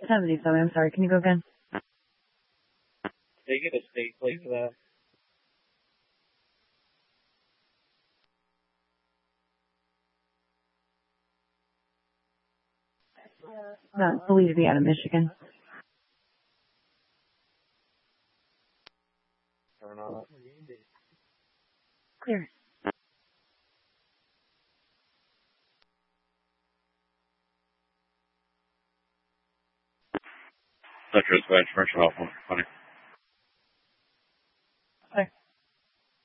70, so I'm sorry. Can you go again? They get a state plate for that. No, believe to be out of Michigan. Turn on it. Clear. Citrus Bench, Commercial Alpha, 20.